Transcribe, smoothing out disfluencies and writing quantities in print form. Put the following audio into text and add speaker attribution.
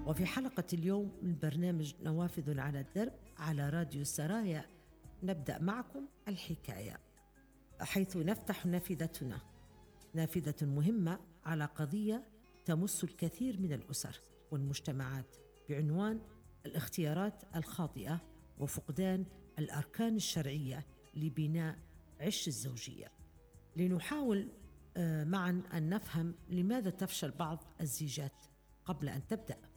Speaker 1: وفي حلقة اليوم من برنامج نوافذ على الدرب على راديو سرايا نبدأ معكم الحكاية، حيث نفتح نافذتنا، نافذة مهمة على قضية تمس الكثير من الأسر والمجتمعات بعنوان الاختيارات الخاطئة وفقدان الأركان الشرعية لبناء عش الزوجية. لنحاول معا أن نفهم لماذا تفشل بعض الزيجات قبل أن تبدأ،